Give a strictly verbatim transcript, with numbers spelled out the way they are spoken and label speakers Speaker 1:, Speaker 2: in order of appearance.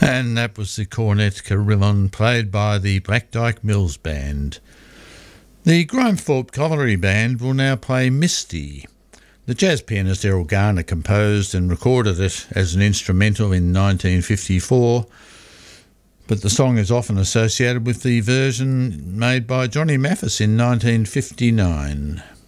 Speaker 1: And that was the Cornet Carillon, played by the Black Dyke Mills Band. The Grimethorpe Colliery Band will now play Misty. The jazz pianist Errol Garner composed and recorded it as an instrumental in nineteen fifty-four, but the song is often associated with the version made by Johnny Mathis in nineteen fifty-nine.